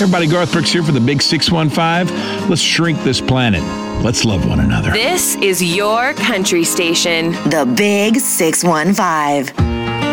Everybody, Garth Brooks here for the Big 615. Let's shrink this planet. Let's love one another. This is your country station. The Big 615.